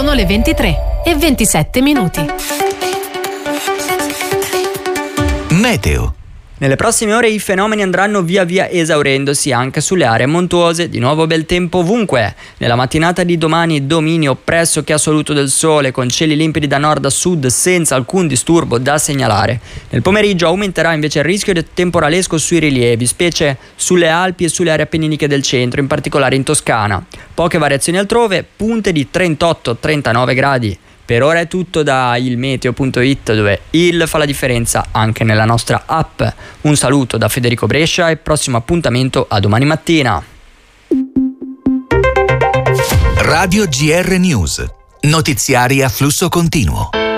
Sono le 23:27. Meteo. Nelle prossime ore i fenomeni andranno via via esaurendosi anche sulle aree montuose, di nuovo bel tempo ovunque. Nella mattinata di domani dominio pressoché assoluto del sole con cieli limpidi da nord a sud senza alcun disturbo da segnalare. Nel pomeriggio aumenterà invece il rischio di temporalesco sui rilievi, specie sulle Alpi e sulle aree appenniniche del centro, in particolare in Toscana. Poche variazioni altrove, punte di 38-39 gradi. Per ora è tutto da ilmeteo.it, dove il fa la differenza anche nella nostra app. Un saluto da Federico Brescia e prossimo appuntamento a domani mattina. Radio GR News. Notiziari a flusso continuo.